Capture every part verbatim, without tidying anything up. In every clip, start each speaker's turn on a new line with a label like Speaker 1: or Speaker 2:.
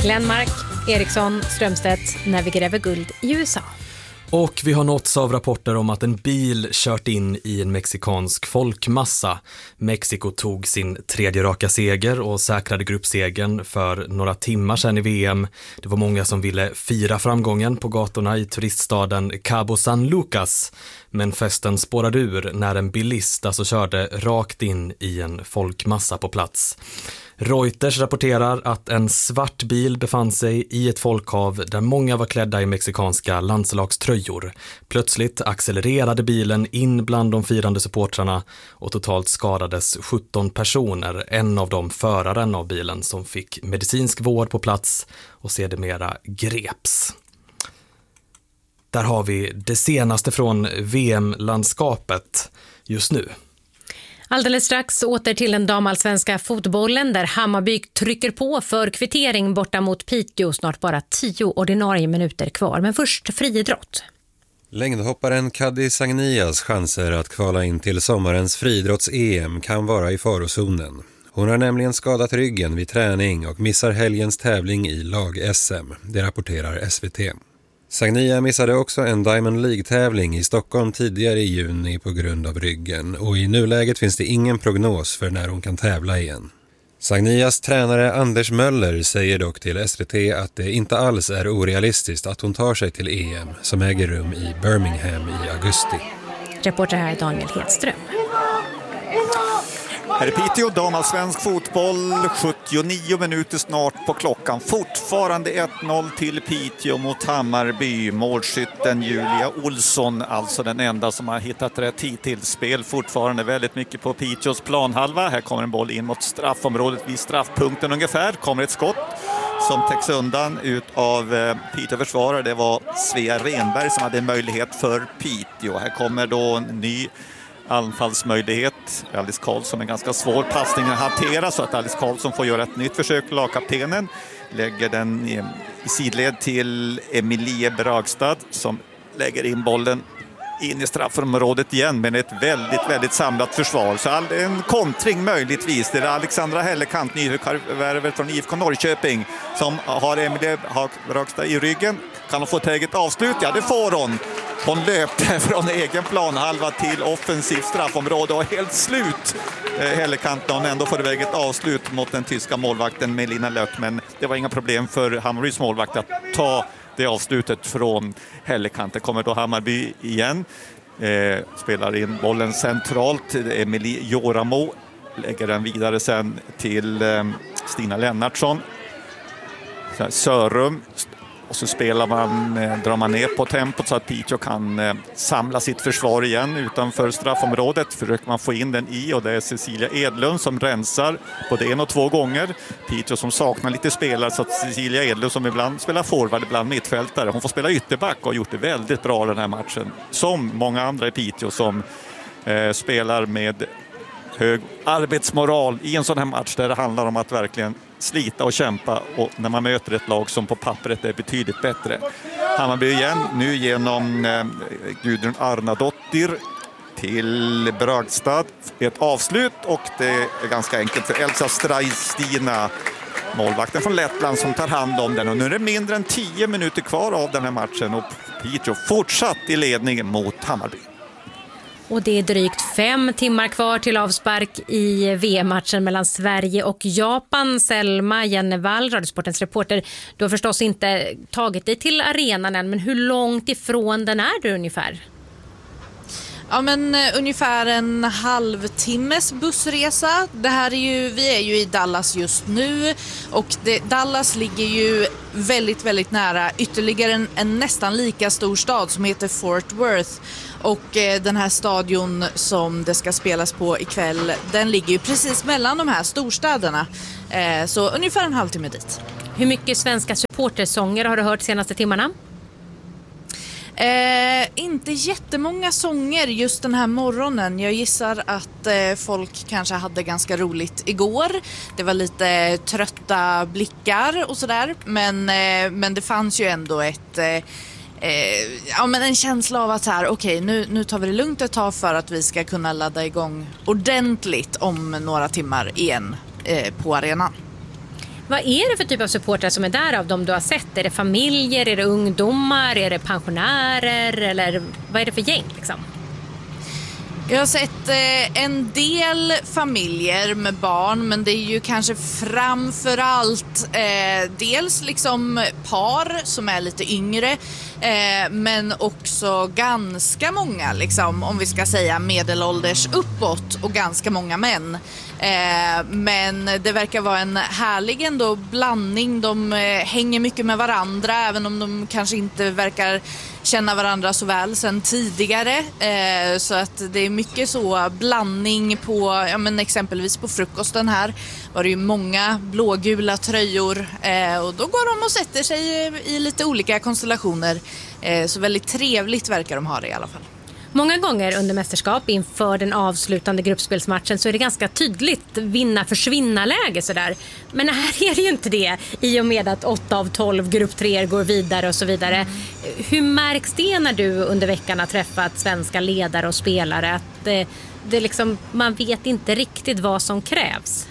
Speaker 1: Glenmark, Eriksson, Strömstedt när vi gräver guld i U S A.
Speaker 2: Och vi har nåtts av rapporter om att en bil kört in i en mexikansk folkmassa. Mexiko tog sin tredje raka seger och säkrade gruppsegern för några timmar sedan i V M. Det var många som ville fira framgången på gatorna i turiststaden Cabo San Lucas. Men festen spårade ur när en bilist alltså körde rakt in i en folkmassa på plats. Reuters rapporterar att en svart bil befann sig i ett folkhav där många var klädda i mexikanska landslagströjor. Plötsligt accelererade bilen in bland de firande supportrarna och totalt skadades sjutton personer, en av dem föraren av bilen som fick medicinsk vård på plats och sedermera greps. Där har vi det senaste från V M-landskapet just nu.
Speaker 1: Alldeles strax åter till den damallsvenska fotbollen där Hammarby trycker på för kvittering borta mot Piteå. Snart bara tio ordinarie minuter kvar. Men först friidrott.
Speaker 3: Längdhopparen Kaddi Sagnias chanser att kvala in till sommarens friidrotts-E M kan vara i farozonen. Hon har nämligen skadat ryggen vid träning och missar helgens tävling i lag-S M. Det rapporterar S V T. Sagnia missade också en Diamond League-tävling i Stockholm tidigare i juni på grund av ryggen och i nuläget finns det ingen prognos för när hon kan tävla igen. Sagnias tränare Anders Möller säger dock till S V T att det inte alls är orealistiskt att hon tar sig till E M som äger rum i Birmingham i augusti.
Speaker 1: Reporter här Daniel Hedström.
Speaker 4: Här är Piteå, damallsvensk fotboll, sjuttionio minuter snart på klockan. Fortfarande ett noll till Piteå mot Hammarby. Målskytten Julia Olsson, alltså den enda som har hittat rätt hittills. Spel fortfarande väldigt mycket på Piteås planhalva. Här kommer en boll in mot straffområdet vid straffpunkten ungefär. Kommer ett skott som täcks undan ut av eh, Piteå-försvarare. Det var Svea Renberg som hade en möjlighet för Piteå. Här kommer då en ny anfallsmöjlighet. Alice Karlsson, en ganska svår passning att hantera så att Alice Karlsson får göra ett nytt försök. Lagkaptenen lägger den i, i sidled till Emilie Bragstad som lägger in bollen in i straffområdet igen med ett väldigt, väldigt samlat försvar. Så all, en kontring möjligtvis. Det är Alexandra Hellekant, nyförvärvet från I F K Norrköping, som har Emilie Bragstad i ryggen. Kan hon få ett eget avslut? Ja, det får hon. Hon löpte från egen planhalva till offensivt straffområde och helt slut. Hellekant hon ändå får iväg ett avslut mot den tyska målvakten Melina Lök. Men det var inga problem för Hammarbys målvakt att ta det avslutet från Hellekant. Det kommer då Hammarby igen. Eh, spelar in bollen centralt. Emilie Joramo lägger den vidare sen till eh, Stina Lennartsson. Sörum. Och så spelar man, drar man ner på tempot så att Piteå kan eh, samla sitt försvar igen utanför straffområdet. Försöker man få in den i och det är Cecilia Edlund som rensar både en och två gånger. Piteå som saknar lite spelare så att Cecilia Edlund som ibland spelar forward, ibland mittfältare. Hon får spela ytterback och har gjort det väldigt bra den här matchen. Som många andra i Piteå som eh, spelar med hög arbetsmoral i en sån här match där det handlar om att verkligen slita och kämpa och när man möter ett lag som på pappret är betydligt bättre. Hammarby igen, nu genom eh, Gudrun Arnadottir till Bragstad. Ett avslut och det är ganska enkelt för Elsa Strajstina, målvakten från Lettland, som tar hand om den. Och nu är det mindre än tio minuter kvar av den här matchen och Piteå fortsatt i ledning mot Hammarby.
Speaker 1: Och det är drygt fem timmar kvar till avspark i V M-matchen mellan Sverige och Japan. Selma Jennevall, Radiosportens reporter, du har förstås inte tagit dig till arenan än, men hur långt ifrån den är du ungefär?
Speaker 5: Ja, men uh, ungefär en halvtimmes bussresa. Det här är ju, vi är ju i Dallas just nu och det, Dallas ligger ju väldigt, väldigt nära ytterligare en, en nästan lika stor stad som heter Fort Worth. Och eh, den här stadion som det ska spelas på ikväll, den ligger ju precis mellan de här storstäderna. Eh, så ungefär en halvtimme dit.
Speaker 1: Hur mycket svenska supportersånger har du hört senaste timmarna?
Speaker 5: Eh, inte jättemånga sånger just den här morgonen. Jag gissar att eh, folk kanske hade ganska roligt igår. Det var lite trötta blickar och sådär. Men, eh, men det fanns ju ändå ett... Eh, Eh, ja, men en känsla av att så här, okej, nu, nu tar vi det lugnt ett tag för att vi ska kunna ladda igång ordentligt om några timmar igen eh, på arenan.
Speaker 1: Vad är det för typ av supportrar som är där av dem du har sett? Är det familjer, är det ungdomar, är det pensionärer eller vad är det för gäng liksom?
Speaker 5: Jag har sett eh, en del familjer med barn, men det är ju kanske framförallt eh, dels liksom par som är lite yngre, eh, men också ganska många, liksom, om vi ska säga medelålders uppåt och ganska många män. Eh, men det verkar vara en härlig ändå blandning. De eh, hänger mycket med varandra, även om de kanske inte verkar känna varandra så väl sedan tidigare. Eh, så att det är mycket så blandning på, ja, men exempelvis på frukosten här var det ju många blågula tröjor. Eh, och då går de och sätter sig i, i lite olika konstellationer. Eh, så väldigt trevligt verkar de ha det i alla fall.
Speaker 1: Många gånger under mästerskap inför den avslutande gruppspelsmatchen så är det ganska tydligt vinna-försvinna-läge sådär. Men här är det ju inte det i och med att åtta av tolv grupp tre går vidare och så vidare. Mm. Hur märks det när du under veckan har träffat svenska ledare och spelare att det, det liksom, man vet inte riktigt vad som krävs?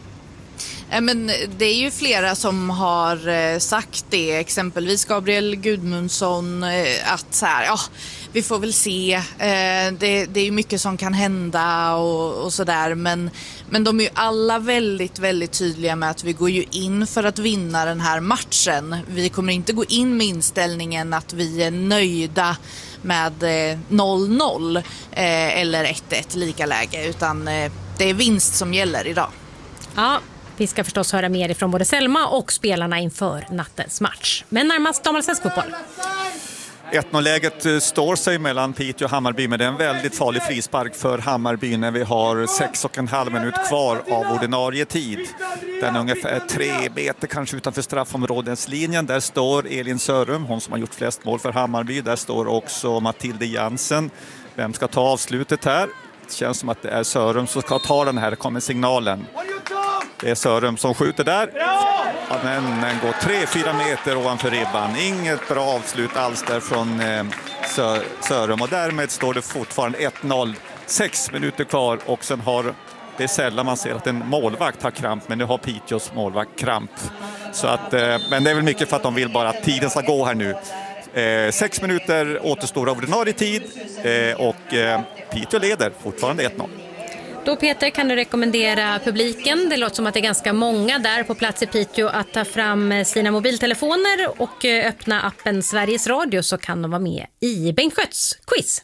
Speaker 5: Men det är ju flera som har sagt det, exempelvis Gabriel Gudmundsson, att så här, ja, vi får väl se, det, det är ju mycket som kan hända och, och sådär, men, men de är ju alla väldigt, väldigt tydliga med att vi går ju in för att vinna den här matchen. Vi kommer inte gå in med inställningen att vi är nöjda med noll noll eller ett ett lika läge, utan det är vinst som gäller idag.
Speaker 1: Ja. Vi ska förstås höra mer ifrån både Selma och spelarna inför nattens match. Men närmast damallsvensk fotboll.
Speaker 4: ett noll-läget står sig mellan Piteå och Hammarby, men det är en väldigt farlig frispark för Hammarby när vi har sex och en halv minut kvar av ordinarie tid. Den är ungefär tre meter kanske utanför straffområdeslinjen. Där står Elin Sörum, hon som har gjort flest mål för Hammarby. Där står också Matilde Jansen. Vem ska ta avslutet här? Det känns som att det är Sörum som ska ta den här, kommer signalen. Det är Sörum som skjuter där. Ja, men den går tre fyra meter ovanför ribban. Inget bra avslut alls där från eh, Sö- Sörum. Och därmed står det fortfarande ett noll. Sex minuter kvar och sen har, det är sällan man ser att en målvakt har kramp. Men nu har Piteås målvakt kramp. Så att, eh, men det är väl mycket för att de vill bara att tiden ska gå här nu. Eh, sex minuter återstår av ordinarie tid. Eh, och eh, Piteå leder fortfarande ett noll.
Speaker 1: Då Peter, kan du rekommendera publiken, det låter som att det är ganska många där på plats i Piteå, att ta fram sina mobiltelefoner och öppna appen Sveriges Radio så kan de vara med i Bengt Skötts quiz.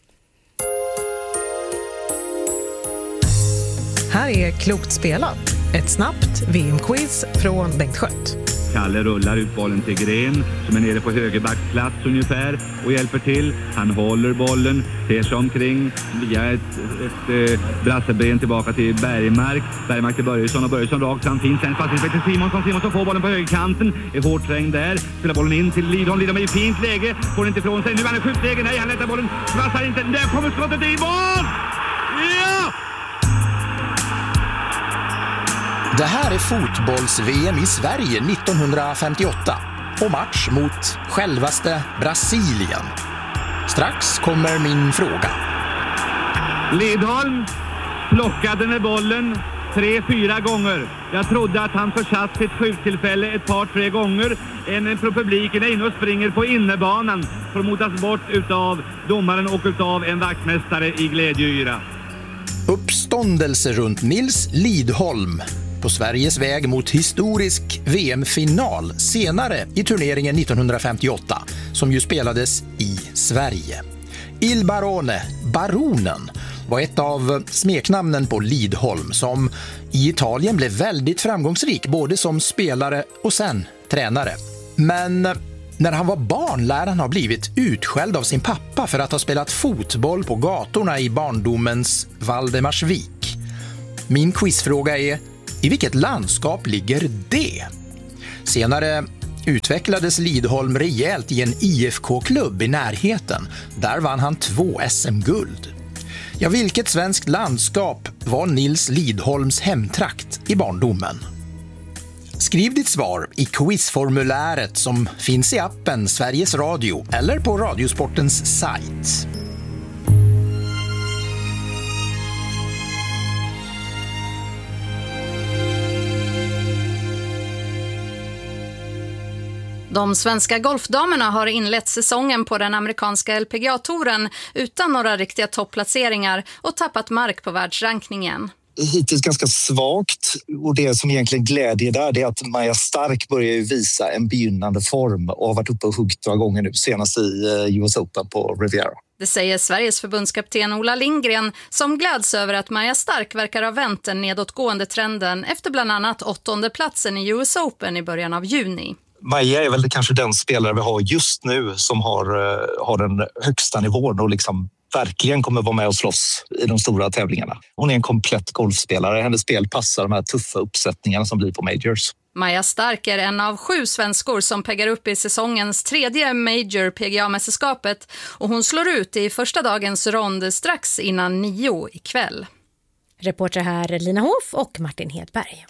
Speaker 6: Här är Klokt spelat, ett snabbt V M-quiz från Bengt Skött.
Speaker 7: Kalle rullar ut bollen till Gren som är nere på högerbacksplats ungefär och hjälper till. Han håller bollen, ser sig omkring via ett, ett, ett brasseben tillbaka till Bergmark. Bergmark till Börjesson och Börjesson rakt fram. Finns en passning till Simonsson. Simonsson får bollen på högerkanten. Är hårt trängd där. Spelar bollen in till Lidholm. Lidholm är i fint läge. Får inte ifrån sig. Nu är han i skjutläge. Nej, han lättar bollen. Vassar inte. Där kommer skottet i mål! Ja!
Speaker 8: Det här är fotbolls-V M i Sverige nittonhundrafemtioåtta och match mot självaste Brasilien. Strax kommer min fråga.
Speaker 7: Lidholm plockade med bollen tre, fyra gånger. Jag trodde att han försatt sitt skjuttillfälle ett par, tre gånger. En från publiken är inne och springer på innebanan för att motas bort utav domaren och utav en vaktmästare i glädjeyra.
Speaker 8: Uppståndelse runt Nils Lidholm på Sveriges väg mot historisk V M-final senare i turneringen nittonhundrafemtioåtta som ju spelades i Sverige. Il Barone, baronen, var ett av smeknamnen på Lidholm som i Italien blev väldigt framgångsrik både som spelare och sen tränare. Men när han var barn lär han ha blivit utskälld av sin pappa för att ha spelat fotboll på gatorna i barndomens Valdemarsvik. Min quizfråga är: i vilket landskap ligger det? Senare utvecklades Lidholm rejält i en I F K-klubb i närheten. Där vann han två S M-guld. Ja, vilket svenskt landskap var Nils Lidholms hemtrakt i barndomen? Skriv ditt svar i quizformuläret som finns i appen Sveriges Radio eller på Radiosportens sajt.
Speaker 9: De svenska golfdamerna har inlett säsongen på den amerikanska L P G A-touren utan några riktiga topplaceringar och tappat mark på världsrankningen.
Speaker 10: Hittills ganska svagt, och det som egentligen glädjer där är att Maja Stark börjar visa en begynnande form och har varit uppe och huggt några gånger nu, senast i U S Open på Riviera.
Speaker 9: Det säger Sveriges förbundskapten Ola Lindgren som gläds över att Maja Stark verkar ha vänt den nedåtgående trenden efter bland annat åttonde platsen i U S Open i början av juni.
Speaker 10: Maja är väl kanske den spelare vi har just nu som har, har den högsta nivån och liksom verkligen kommer vara med och slåss i de stora tävlingarna. Hon är en komplett golfspelare. Hennes spel passar de här tuffa uppsättningarna som blir på majors.
Speaker 9: Maja Stark är en av sju svenskor som peggar upp i säsongens tredje Major P G A-mästerskapet och hon slår ut i första dagens rond strax innan nio ikväll.
Speaker 1: Reporter här Lina Hoff och Martin Hedberg.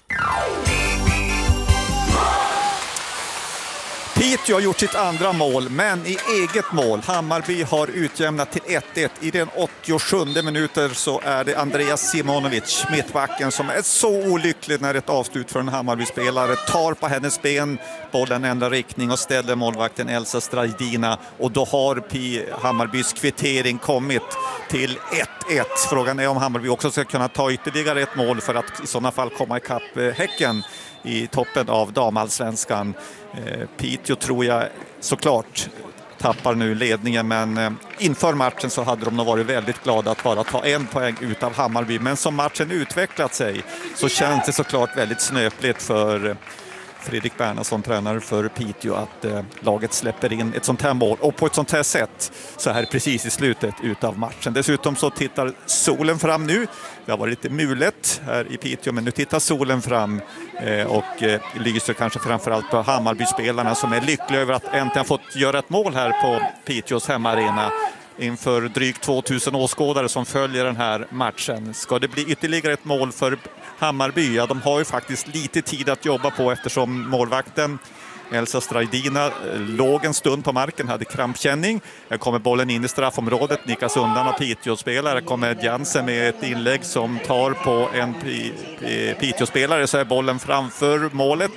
Speaker 4: Piteå har gjort sitt andra mål, men i eget mål. Hammarby har utjämnat till ett ett. I den åttiosjunde minuter så är det Andreas Simonovic, mittbacken, som är så olycklig när ett avslut för en Hammarby-spelare tar på hennes ben. Bollen ändrar riktning och ställer målvakten Elsa Strajdina. Och då har P- Hammarbys kvittering kommit till ett ett. Frågan är om Hammarby också ska kunna ta ytterligare ett mål för att i sådana fall komma ikapp Häcken i toppen av damallsvenskan. Eh, Piteå tror jag såklart tappar nu ledningen, men eh, inför matchen så hade de nog varit väldigt glada att bara ta en poäng ut av Hammarby. Men som matchen utvecklat sig så känns det såklart väldigt snöpligt för eh, Fredrik Bernhardsson, tränare för Piteå, att eh, laget släpper in ett sånt här mål och på ett sånt här sätt så här precis i slutet utav matchen. Dessutom så tittar solen fram nu. Det har varit lite mulet här i Piteå, men nu tittar solen fram eh, och eh, lyser kanske framförallt på Hammarby-spelarna som är lyckliga över att äntligen fått göra ett mål här på Piteås hemmaarena inför drygt tvåtusen åskådare som följer den här matchen. Ska det bli ytterligare ett mål för Hammarby? Ja, de har ju faktiskt lite tid att jobba på eftersom målvakten Elsa Strajdina låg en stund på marken, hade krampkänning. Här kommer bollen in i straffområdet, nickas undan av Piteå-spelare. Kommer Jansen med ett inlägg som tar på en Piteå-spelare, så är bollen framför målet.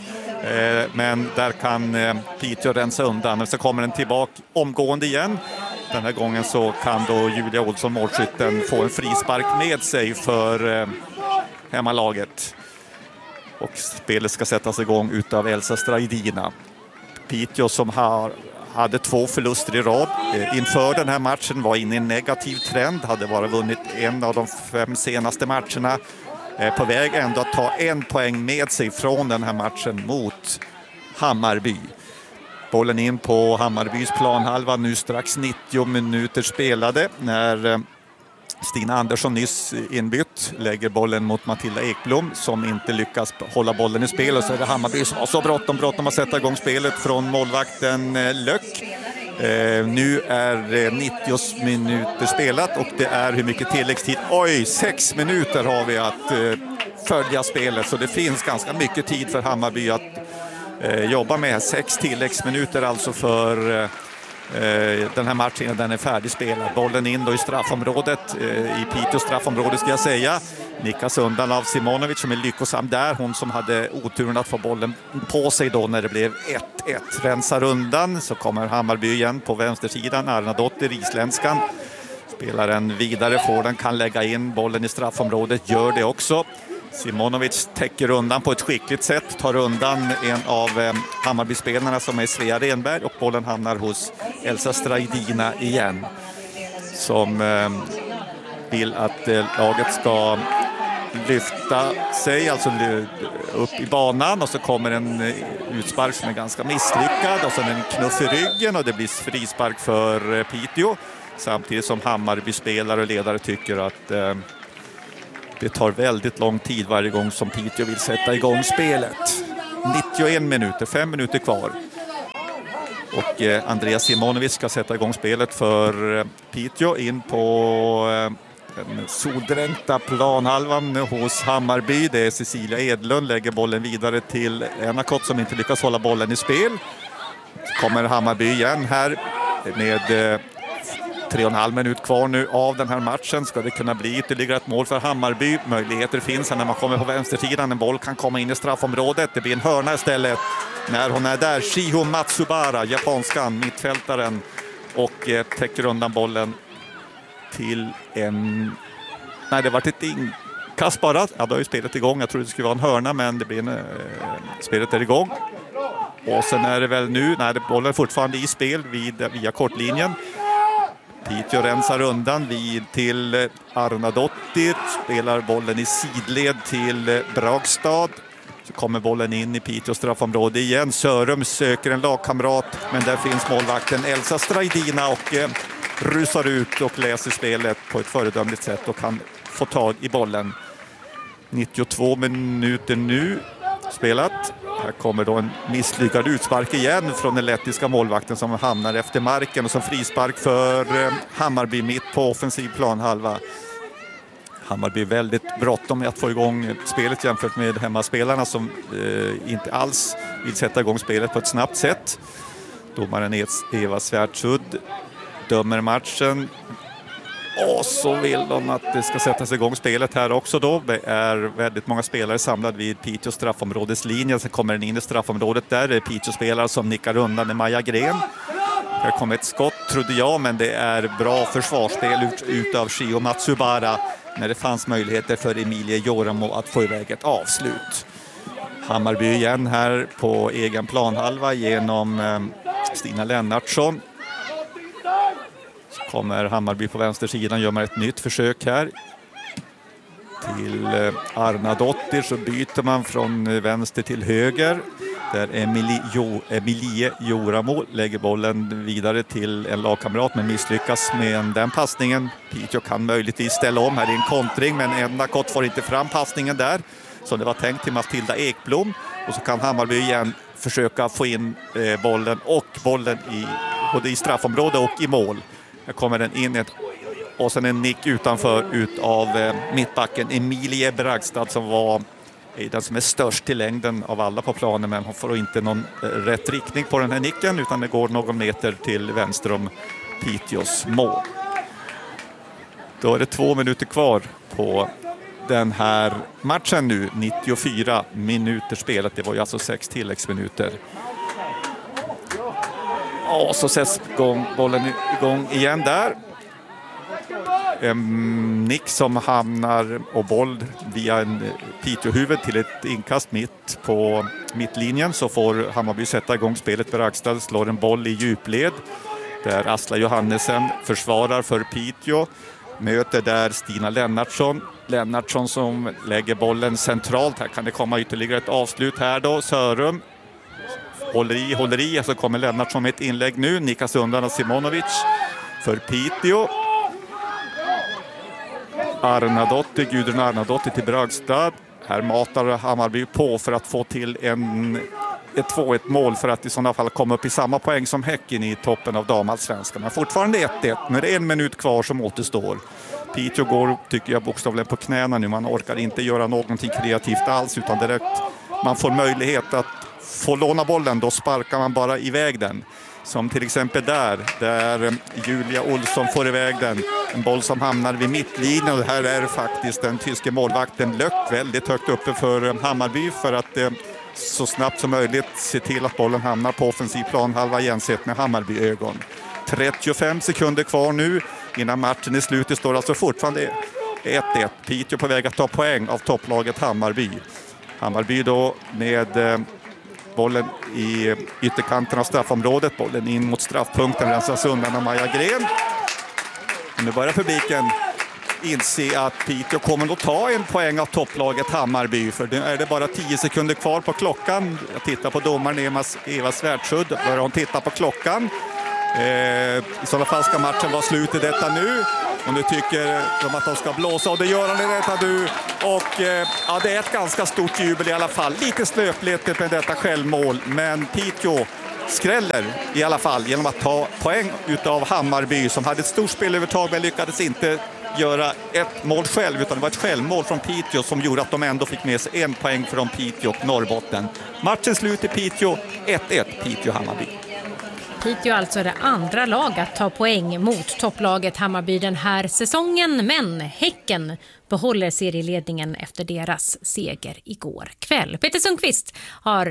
Speaker 4: Men där kan Piteå rensa undan och så kommer den tillbaka omgående igen. Den här gången så kan då Julia Olsson, målskytten, få en frispark med sig för hemmalaget. Och spelet ska sättas igång utav Elsa Strajdina. Piteå som har, hade två förluster i rad inför den här matchen var inne i en negativ trend. Hade bara vunnit en av de fem senaste matcherna. På väg ändå att ta en poäng med sig från den här matchen mot Hammarby. Bollen in på Hammarbys planhalva, nu strax nittio minuter spelade när Stina Andersson, nyss inbytt, lägger bollen mot Matilda Ekblom som inte lyckas hålla bollen i spel, och så är det Hammarby som har så bråttom bråttom att sätta igång spelet från målvakten Löck. Eh, nu är det nittio minuter spelat och det är hur mycket tilläggstid? Oj, sex minuter har vi att eh, följa spelet, så det finns ganska mycket tid för Hammarby att eh, jobba med. Sex tilläggsminuter alltså för eh, den här matchen, den är färdigspelad. Bollen in då i straffområdet, i Piteås straffområde ska jag säga. Nickas undan av Simonovic som är lyckosam där. Hon som hade oturen att få bollen på sig då när det blev ett ett. Rensar undan, så kommer Hammarby igen på vänstersidan. Arnadotter, isländskan. Spelar den vidare, får den, kan lägga in bollen i straffområdet, gör det också. Simonovic täcker undan på ett skickligt sätt, tar undan en av eh, Hammarby-spelarna som är Svea Renberg, och bollen hamnar hos Elsa Strajdina igen, som eh, vill att eh, laget ska lyfta sig, alltså upp i banan, och så kommer en eh, utspark som är ganska misslyckad och sen en knuff i ryggen och det blir frispark för eh, Piteå, samtidigt som Hammarby-spelare och ledare tycker att eh, det tar väldigt lång tid varje gång som Piteå vill sätta igång spelet. nittioen minuter, fem minuter kvar. Och eh, Andreas Simonovic ska sätta igång spelet för eh, Piteå in på eh, den soldränkta planhalvan hos Hammarby. Det är Cecilia Edlund, lägger bollen vidare till Enakot som inte lyckas hålla bollen i spel. Så kommer Hammarby igen här med... Eh, Tre och en halv minut kvar nu av den här matchen. Ska det kunna bli ytterligare ett mål för Hammarby? Möjligheter finns när man kommer på vänstersidan. En boll kan komma in i straffområdet. Det blir en hörna istället. när hon är där. Shiho Matsubara, japanskan, mittfältaren, och eh, täcker undan bollen till en... Nej, det var ett inkast bara. Ja, då är ju spelet igång. Jag trodde det skulle vara en hörna, men det blir en, eh, spelet är igång. Och sen är det väl nu, nej, bollen är fortfarande i spel vid, via kortlinjen. Piteå rensar undan vid till Arnadottir, spelar bollen i sidled till Bragstad. Så kommer bollen in i Piteås straffområde igen. Sörum söker en lagkamrat, men där finns målvakten Elsa Straidina och eh, rusar ut och läser spelet på ett föredömligt sätt och kan få tag i bollen. nittiotvå minuter nu spelat. Här kommer då en misslyckad utspark igen från den lettiska målvakten som hamnar efter marken och som frispark för eh, Hammarby mitt på offensiv planhalva. Hammarby väldigt bråttom med att få igång spelet jämfört med hemmaspelarna som eh, inte alls vill sätta igång spelet på ett snabbt sätt. Domaren Eva Svärdsud dömer matchen. Och så vill de att det ska sättas igång spelet här också då. Det är väldigt många spelare samlade vid Piteås straffområdeslinjen. Sen kommer den in i straffområdet där. Det är Piteå-spelare som nickar undan med Maja Gren. Här kommer ett skott trodde jag, men det är bra försvarsspel ut, ut av Shio Matsubara när det fanns möjligheter för Emilie Joramo att få iväg ett avslut. Hammarby igen här på egen planhalva genom eh, Stina Lennartsson. Så kommer Hammarby på vänstersidan, gör man ett nytt försök här. Till eh, Arnadottir så byter man från vänster till höger. Där Emilie, jo, Emilie Joramo lägger bollen vidare till en lagkamrat men misslyckas med den passningen. Piteå kan möjligtvis ställa om. Här är en kontring, men Endakott får inte fram passningen där som det var tänkt till Matilda Ekblom. Och så kan Hammarby igen försöka få in eh, bollen och bollen i, både i straffområde och i mål. Här kommer den in ett, och sen en nick utanför ut av eh, mittbacken Emilie Bragstad som var den som är störst till längden av alla på planen, men hon får inte någon rätt riktning på den här nicken utan det går någon meter till vänster om Piteås mål. Då är det två minuter kvar på den här matchen nu. nittiofyra minuter spelat, det var ju alltså sex tilläggsminuter. Och så sätts bollen igång igen där. En nick som hamnar och boll via en Piteå-huvud till ett inkast mitt på mittlinjen, så får Hammarby sätta igång spelet. Bragstad slår en boll i djupled där Asla Johannesen försvarar för Piteå. Möter där Stina Lennartsson. Lennartsson som lägger bollen centralt. Här kan det komma ytterligare ett avslut här då. Sörum håller i, håller i. Så kommer Lennartsson med ett inlägg nu. Nickas undan av Simonovic för Piteå. Arnadottir, Gudrun Arnadottir till Bragstad. Här matar Hammarby på för att få till en, ett två ett mål för att i sådana fall komma upp i samma poäng som Häcken i toppen av damallsvenskan. Men fortfarande ett ett. Nu är det en minut kvar som återstår. Piteå går, tycker jag, bokstavligen på knäna nu. Man orkar inte göra någonting kreativt alls utan direkt man får möjlighet att få låna bollen. Då sparkar man bara iväg den. Som till exempel där, där Julia Olsson får iväg den. En boll som hamnar vid mittlinjen och här är faktiskt den tyske målvakten Löck väldigt högt uppe för Hammarby för att eh, så snabbt som möjligt se till att bollen hamnar på offensiv planhalva jämsett med Hammarby-ögon. trettiofem sekunder kvar nu innan matchen är slut. Det står alltså fortfarande ett ett. Piteå på väg att ta poäng av topplaget Hammarby. Hammarby då med... Eh, bollen i ytterkanten av straffområdet. Bollen in mot straffpunkten. Rensas undan av Maja Gren. Nu börjar publiken inse att Piteå kommer att ta en poäng av topplaget Hammarby. För nu är det bara tio sekunder kvar på klockan. Jag tittar på domaren Eva Svärdsud. Börjar hon titta på klockan. Eh, I sådana fall ska matchen vara slut i detta nu. Och nu tycker de att de ska blåsa och det gör han i detta nu. Och eh, ja, det är ett ganska stort jubel i alla fall. Lite snöpligt med detta självmål. Men Piteå skräller i alla fall genom att ta poäng utav Hammarby som hade ett stort spelövertag men lyckades inte göra ett mål själv utan det var ett självmål från Piteå som gjorde att de ändå fick med sig en poäng från Piteå och Norrbotten. Matchen slut i Piteå ett ett Piteå-Hammarby.
Speaker 1: Piteå alltså är det andra lag att ta poäng mot topplaget Hammarby den här säsongen, men Häcken behåller serieledningen efter deras seger igår kväll. Peter Sundqvist har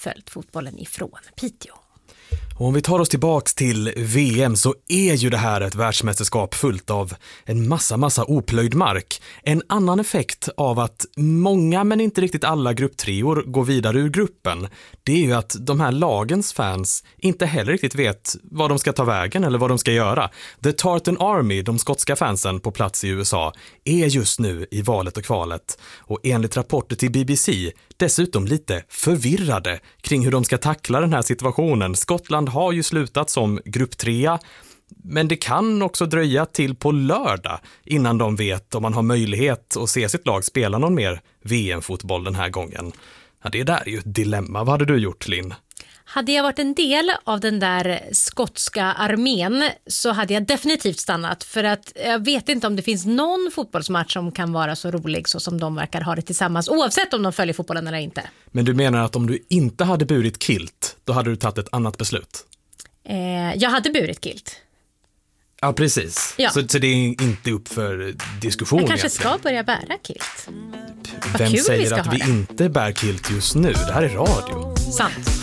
Speaker 1: följt fotbollen ifrån Piteå.
Speaker 2: Och om vi tar oss tillbaks till V M så är ju det här ett världsmästerskap fullt av en massa, massa oplöjd mark. En annan effekt av att många men inte riktigt alla grupptrior går vidare ur gruppen, det är ju att de här lagens fans inte heller riktigt vet vad de ska ta vägen eller vad de ska göra. The Tartan Army, de skotska fansen på plats i U S A, är just nu i valet och kvalet. Och enligt rapporter till B B C dessutom lite förvirrade kring hur de ska tackla den här situationen. Skottland har ju slutat som grupptrea, men det kan också dröja till på lördag innan de vet om man har möjlighet att se sitt lag spela någon mer V M-fotboll den här gången. Ja, det där är ju ett dilemma. Vad hade du gjort, Linn?
Speaker 1: Hade jag varit en del av den där skotska armén så hade jag definitivt stannat, för att jag vet inte om det finns någon fotbollsmatch som kan vara så rolig så som de verkar ha det tillsammans, oavsett om de följer fotbollen eller inte.
Speaker 2: Men du menar att om du inte hade burit kilt, då hade du tagit ett annat beslut?
Speaker 1: Eh, jag hade burit kilt.
Speaker 2: Ja, precis.
Speaker 1: Ja.
Speaker 2: Så, så det är inte upp för diskussion.
Speaker 1: Jag kanske
Speaker 2: egentligen.
Speaker 1: ska börja bära kilt.
Speaker 2: Vem
Speaker 1: kul vi
Speaker 2: säger
Speaker 1: ska
Speaker 2: att
Speaker 1: ha
Speaker 2: vi
Speaker 1: det.
Speaker 2: inte bär kilt just nu? Det här är radio.
Speaker 1: Sant.